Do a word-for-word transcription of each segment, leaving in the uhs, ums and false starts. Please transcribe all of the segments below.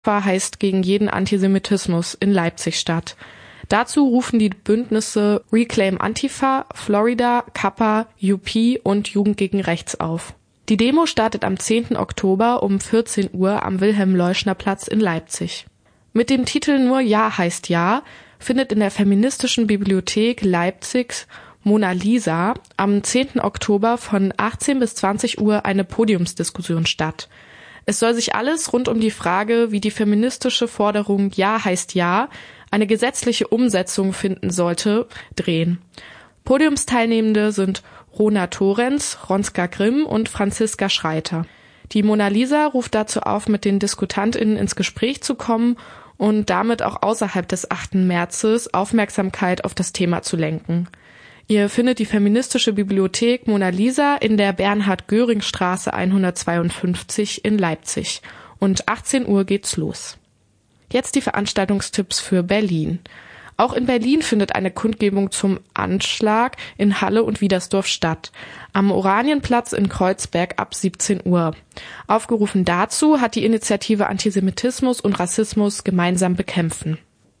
heißt gegen jeden Antisemitismus in Leipzig statt. Dazu rufen die Bündnisse Reclaim Antifa, Florida, Kappa, U P und Jugend gegen Rechts auf. Die Demo startet am zehnten Oktober um vierzehn Uhr am Wilhelm-Leuschner-Platz in Leipzig. Mit dem Titel Nur Ja heißt Ja findet in der Feministischen Bibliothek Leipzigs Mona Lisa am zehnten Oktober von achtzehn bis zwanzig Uhr eine Podiumsdiskussion statt. Es soll sich alles rund um die Frage, wie die feministische Forderung Ja heißt Ja eine gesetzliche Umsetzung finden sollte, drehen. Podiumsteilnehmende sind Rona Torenz, Ronska Grimm und Franziska Schreiter. Die Mona Lisa ruft dazu auf, mit den DiskutantInnen ins Gespräch zu kommen und damit auch außerhalb des achten Märzes Aufmerksamkeit auf das Thema zu lenken. Ihr findet die Feministische Bibliothek Mona Lisa in der Bernhard-Göring-Straße hundertzweiundfünfzig in Leipzig. Und achtzehn Uhr geht's los. Jetzt die Veranstaltungstipps für Berlin. Auch in Berlin findet eine Kundgebung zum Anschlag in Halle und Wiedersdorf statt. Am Oranienplatz in Kreuzberg ab siebzehn Uhr. Aufgerufen dazu hat die Initiative Antisemitismus und Rassismus gemeinsam bekämpfen.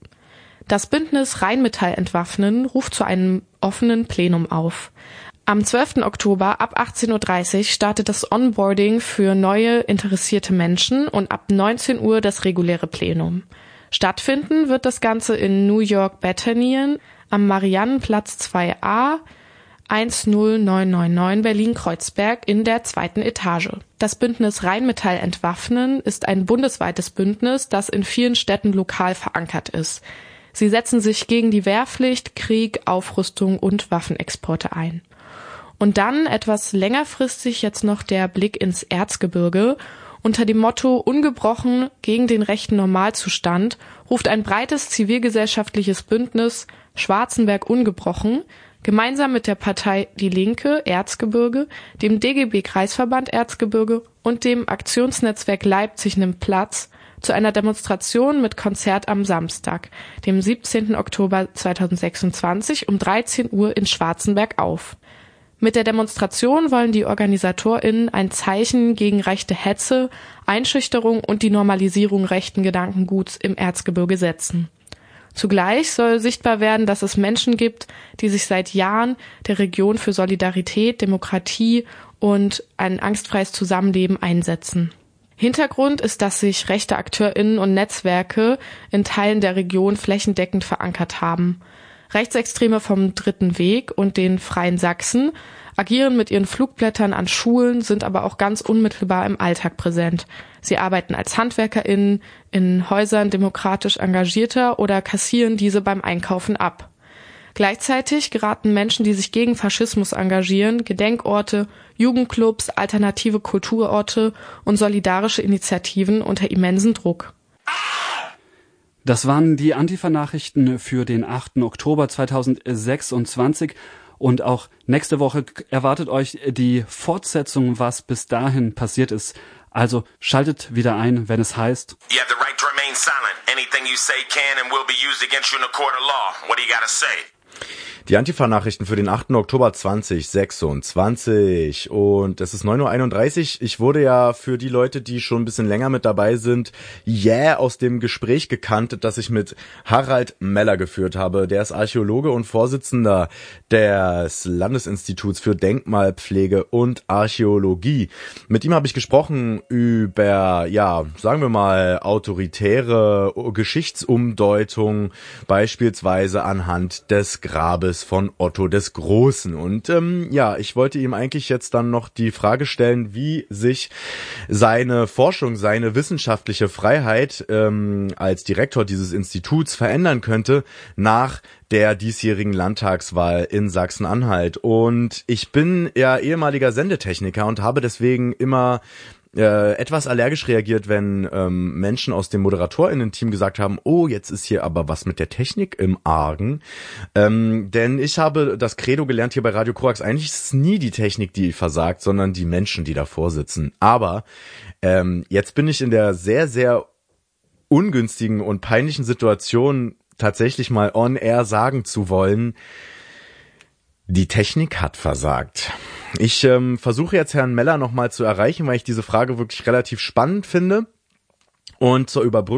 Das Bündnis Rheinmetall entwaffnen ruft zu einem offenen Plenum auf. Am zwölften Oktober ab achtzehn Uhr dreißig startet das Onboarding für neue interessierte Menschen und ab neunzehn Uhr das reguläre Plenum. Stattfinden wird das Ganze in New York Bethanien am Mariannenplatz zwei a eins null neun neun neun Berlin-Kreuzberg in der zweiten Etage. Das Bündnis Rheinmetall entwaffnen ist ein bundesweites Bündnis, das in vielen Städten lokal verankert ist. Sie setzen sich gegen die Wehrpflicht, Krieg, Aufrüstung und Waffenexporte ein. Und dann etwas längerfristig jetzt noch der Blick ins Erzgebirge. Unter dem Motto Ungebrochen gegen den rechten Normalzustand ruft ein breites zivilgesellschaftliches Bündnis Schwarzenberg ungebrochen gemeinsam mit der Partei Die Linke Erzgebirge, dem D G B-Kreisverband Erzgebirge und dem Aktionsnetzwerk Leipzig nimmt Platz zu einer Demonstration mit Konzert am Samstag, dem siebzehnten Oktober zweitausendsechsundzwanzig um dreizehn Uhr in Schwarzenberg auf. Mit der Demonstration wollen die OrganisatorInnen ein Zeichen gegen rechte Hetze, Einschüchterung und die Normalisierung rechten Gedankenguts im Erzgebirge setzen. Zugleich soll sichtbar werden, dass es Menschen gibt, die sich seit Jahren der Region für Solidarität, Demokratie und ein angstfreies Zusammenleben einsetzen. Hintergrund ist, dass sich rechte AkteurInnen und Netzwerke in Teilen der Region flächendeckend verankert haben. Rechtsextreme vom Dritten Weg und den Freien Sachsen agieren mit ihren Flugblättern an Schulen, sind aber auch ganz unmittelbar im Alltag präsent. Sie arbeiten als HandwerkerInnen in Häusern demokratisch Engagierter oder kassieren diese beim Einkaufen ab. Gleichzeitig geraten Menschen, die sich gegen Faschismus engagieren, Gedenkorte, Jugendclubs, alternative Kulturorte und solidarische Initiativen unter immensen Druck. Das waren die Antifa-Nachrichten für den achten Oktober zweitausendsechsundzwanzig. Und auch nächste Woche erwartet euch die Fortsetzung, was bis dahin passiert ist. Also schaltet wieder ein, wenn es heißt: You have the right to remain silent. Anything you say can and will be used against you in a court of law. What do you gotta say? Die Antifa-Nachrichten für den achten Oktober zweitausendsechsundzwanzig und es ist neun Uhr einunddreißig. Ich wurde ja für die Leute, die schon ein bisschen länger mit dabei sind, yeah, aus dem Gespräch gekannt, das ich mit Harald Meller geführt habe. Der ist Archäologe und Vorsitzender des Landesinstituts für Denkmalpflege und Archäologie. Mit ihm habe ich gesprochen über, ja, sagen wir mal, autoritäre Geschichtsumdeutung, beispielsweise anhand des Grabes von Otto des Großen. Und ähm, ja, ich wollte ihm eigentlich jetzt dann noch die Frage stellen, wie sich seine Forschung, seine wissenschaftliche Freiheit ähm, als Direktor dieses Instituts verändern könnte nach der diesjährigen Landtagswahl in Sachsen-Anhalt. Und ich bin ja ehemaliger Sendetechniker und habe deswegen immer Äh, etwas allergisch reagiert, wenn ähm, Menschen aus dem ModeratorInnen-Team gesagt haben, oh, jetzt ist hier aber was mit der Technik im Argen. Ähm, denn ich habe das Credo gelernt hier bei Radio Korax, eigentlich ist es nie die Technik, die versagt, sondern die Menschen, die davor sitzen. Aber ähm, jetzt bin ich in der sehr, sehr ungünstigen und peinlichen Situation, tatsächlich mal on air sagen zu wollen, die Technik hat versagt. Ich ähm, versuche jetzt Herrn Meller nochmal zu erreichen, weil ich diese Frage wirklich relativ spannend finde. Und zur Überbrückung